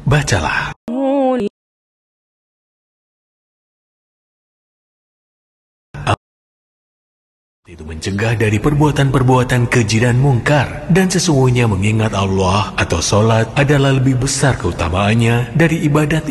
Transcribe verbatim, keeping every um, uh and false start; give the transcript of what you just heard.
bacalah. Itu mencegah dari perbuatan-perbuatan keji dan mungkar, dan sesungguhnya mengingat Allah atau sholat adalah lebih besar keutamaannya dari ibadat